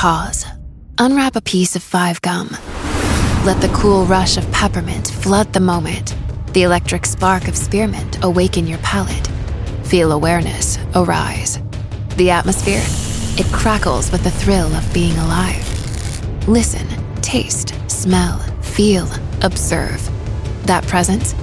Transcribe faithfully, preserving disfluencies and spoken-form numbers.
Pause. Unwrap a piece of five gum. Let the cool rush of peppermint flood the moment. The electric spark of spearmint awaken your palate. Feel awareness arise. The atmosphere, it crackles with the thrill of being alive. Listen, taste, smell, feel, observe. That presence,